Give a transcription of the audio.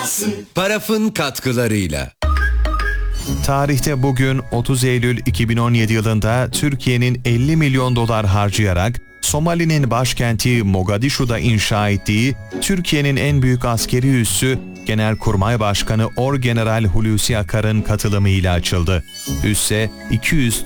Paraf'ın katkılarıyla. Tarihte bugün 30 Eylül 2017 yılında Türkiye'nin 50 milyon dolar harcayarak Somali'nin başkenti Mogadishu'da inşa ettiği Türkiye'nin en büyük askeri üssü Genelkurmay Başkanı Orgeneral Hulusi Akar'ın katılımıyla açıldı. Üsse 200